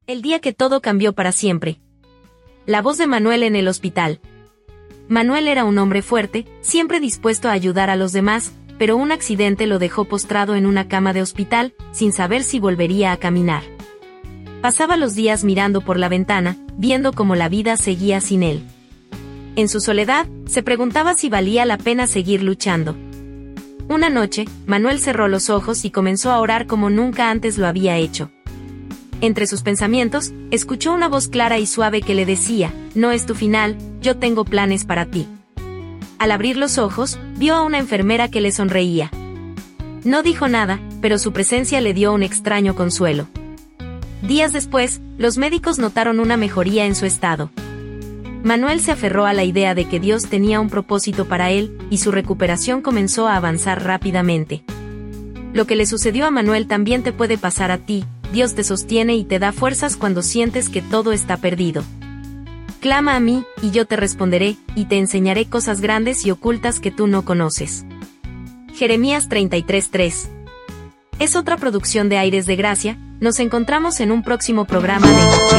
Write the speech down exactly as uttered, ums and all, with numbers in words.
El día que todo cambió para siempre. La voz de Manuel en el hospital. Manuel era un hombre fuerte, siempre dispuesto a ayudar a los demás, pero un accidente lo dejó postrado en una cama de hospital, sin saber si volvería a caminar. Pasaba los días mirando por la ventana, viendo cómo la vida seguía sin él. En su soledad, se preguntaba si valía la pena seguir luchando. Una noche, Manuel cerró los ojos y comenzó a orar como nunca antes lo había hecho. Entre sus pensamientos, escuchó una voz clara y suave que le decía: «No es tu final, yo tengo planes para ti». Al abrir los ojos, vio a una enfermera que le sonreía. No dijo nada, pero su presencia le dio un extraño consuelo. Días después, los médicos notaron una mejoría en su estado. Manuel se aferró a la idea de que Dios tenía un propósito para él, y su recuperación comenzó a avanzar rápidamente. Lo que le sucedió a Manuel también te puede pasar a ti. Dios te sostiene y te da fuerzas cuando sientes que todo está perdido. Clama a mí, y yo te responderé, y te enseñaré cosas grandes y ocultas que tú no conoces. Jeremías treinta y tres tres. Es otra producción de Aires de Gracia. Nos encontramos en un próximo programa de